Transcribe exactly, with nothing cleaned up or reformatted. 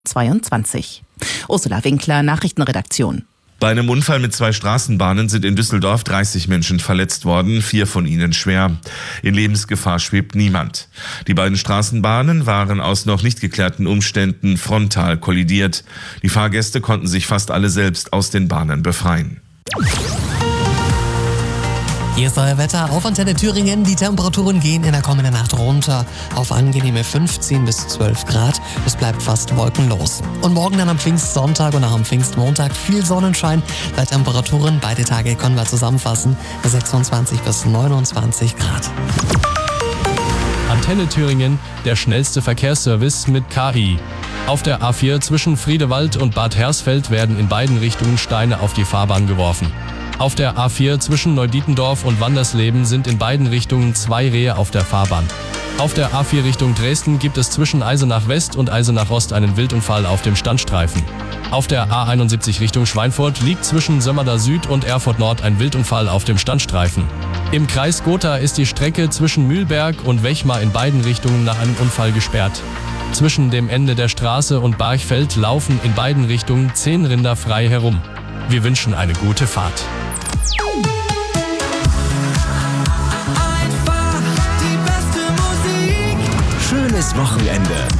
zweiundzwanzig. Ursula Winkler, Nachrichtenredaktion. Bei einem Unfall mit zwei Straßenbahnen sind in Düsseldorf dreißig Menschen verletzt worden, vier von ihnen schwer. In Lebensgefahr schwebt niemand. Die beiden Straßenbahnen waren aus noch nicht geklärten Umständen frontal kollidiert. Die Fahrgäste konnten sich fast alle selbst aus den Bahnen befreien. Hier ist euer Wetter auf Antenne Thüringen. Die Temperaturen gehen in der kommenden Nacht runter auf angenehme fünfzehn bis zwölf Grad. Es bleibt fast wolkenlos. Und morgen dann am Pfingstsonntag und auch am Pfingstmontag viel Sonnenschein. Bei Temperaturen beide Tage können wir zusammenfassen sechsundzwanzig bis neunundzwanzig Grad. Antenne Thüringen, der schnellste Verkehrsservice mit K I. Auf der A vier zwischen Friedewald und Bad Hersfeld werden in beiden Richtungen Steine auf die Fahrbahn geworfen. Auf der A vier zwischen Neudietendorf und Wandersleben sind in beiden Richtungen zwei Rehe auf der Fahrbahn. Auf der A vier Richtung Dresden gibt es zwischen Eisenach West und Eisenach Ost einen Wildunfall auf dem Standstreifen. Auf der A einundsiebzig Richtung Schweinfurt liegt zwischen Sömmerda Süd und Erfurt Nord ein Wildunfall auf dem Standstreifen. Im Kreis Gotha ist die Strecke zwischen Mühlberg und Wechmar in beiden Richtungen nach einem Unfall gesperrt. Zwischen dem Ende der Straße und Barchfeld laufen in beiden Richtungen zehn Rinder frei herum. Wir wünschen eine gute Fahrt. Schönes Wochenende.